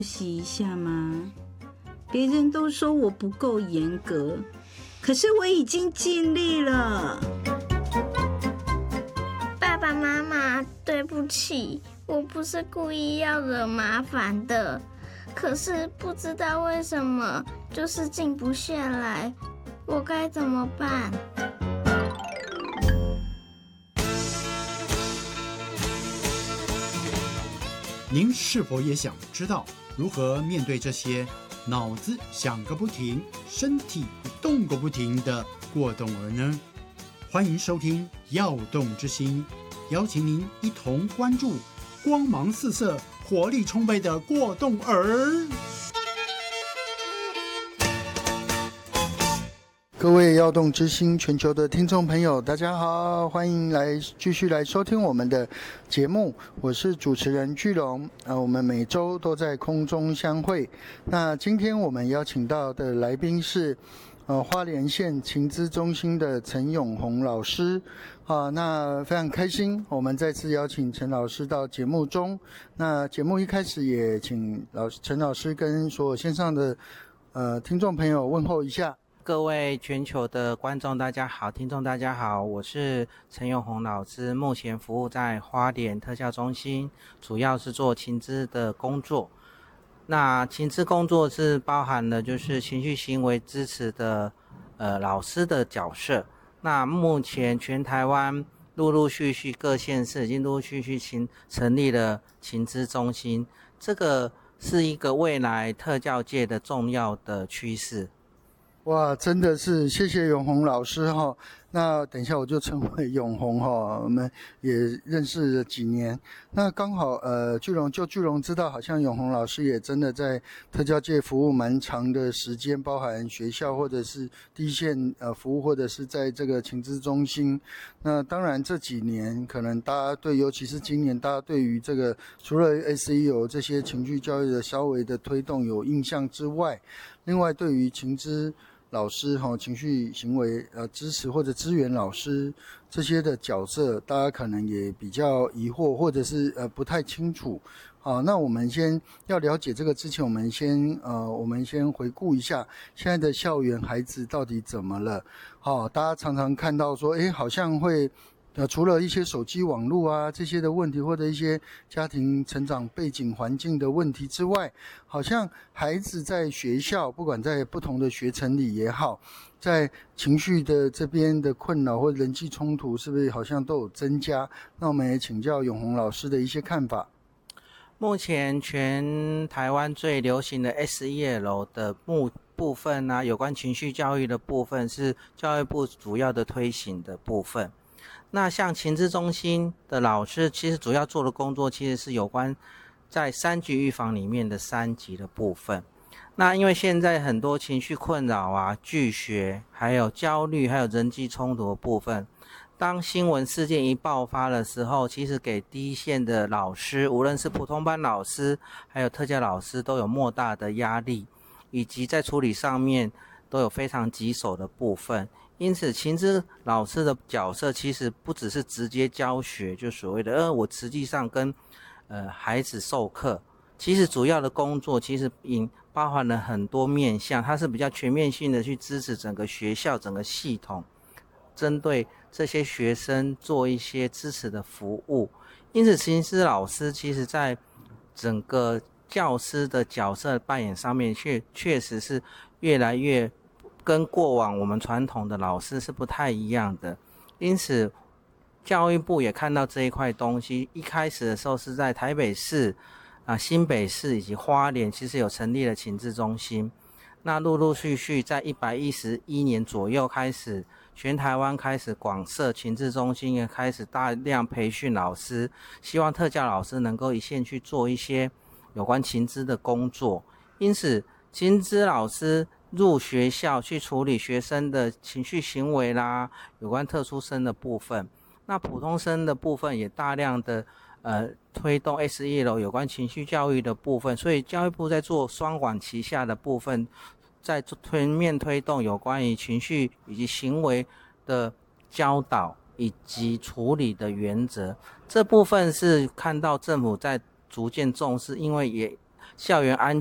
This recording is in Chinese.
息一下吗？别人都说我不够严格，可是我已经尽力了。 爸爸妈妈，对不起，我不是故意要惹麻烦的，可是不知道为什么就是静不下来，我该怎么办？ 您是否也想知道如何面对这些脑子想个不停、身体动个不停的过动儿呢？欢迎收听《耀动之心》，邀请您一同关注光芒四射、活力充沛的过动儿。 各位耀动之心全球的听众朋友，大家好，欢迎继续来收听我们的节目，我是主持人巨龙。我们每周都在空中相会。那今天我们邀请到的来宾是花莲县情资中心的陈永宏老师。那非常开心，我们再次邀请陈老师到节目中。那节目一开始也请陈老师跟所有线上的听众朋友问候一下。 各位全球的观众大家好，听众大家好，我是陈永宏老师，目前服务在花莲特教中心，主要是做情资的工作。那情资工作是包含了就是情绪行为支持的老师的角色。那目前全台湾陆陆续续各县市已经陆陆续续成立了情资中心，这个是一个未来特教界的重要的趋势。 哇，真的是谢谢永宏老师哈。那等一下我就称为永宏哈，我们也认识了几年。那刚好巨龙知道，好像永宏老师也真的在特教界服务蛮长的时间，包含学校或者是第一线服务，或者是在这个情资中心。那当然这几年可能大家对，尤其是今年，大家对于这个除了 SEO 这些情绪教育的稍微的推动有印象之外，另外对于情资老师情绪行为支持或者支援老师这些的角色，大家可能也比较疑惑，或者是不太清楚。好，那我们先要了解这个之前，我们先回顾一下现在的校园孩子到底怎么了。好，大家常常看到说，好像会除了一些手机网络啊这些的问题，或者一些家庭成长背景环境的问题之外，好像孩子在学校，不管在不同的学程里也好，在情绪的这边的困扰或人际冲突，是不是好像都有增加？那我们也请教永宏老师的一些看法。 目前全台湾最流行的 SEL 的部分啊，有关情绪教育的部分是教育部主要的推行的部分。那像情资中心的老师，其实主要做的工作其实是有关在3级预防里面的3级的部分。那因为现在很多情绪困扰啊、拒学、还有焦虑、还有人际冲突的部分，当新闻事件一爆发的时候，其实给第一线的老师，无论是普通班老师还有特教老师，都有莫大的压力，以及在处理上面都有非常棘手的部分。因此情资老师的角色其实不只是直接教学，就所谓的我实际上跟孩子授课，其实主要的工作其实包含了很多面向，它是比较全面性的去支持整个学校整个系统，针对这些学生做一些支持的服务。因此情资老师其实在整个教师的角色扮演上面确实是越来越跟过往我们传统的老师是不太一样的。因此教育部也看到这一块东西，一开始的时候是在台北市新北市以及花莲其实有成立了情资中心。那陆陆续续在111年左右开始，全台湾开始广设情资中心，也开始大量培训老师，希望特教老师能够一线去做一些有关情资的工作。因此情资老师入学校去处理学生的情绪行为啦，有关特殊生的部分。那普通生的部分也大量的推动 SEL 有关情绪教育的部分，所以教育部在做双管齐下的部分，在全面推动有关于情绪以及行为的教导以及处理的原则。这部分是看到政府在逐渐重视，因为也校园安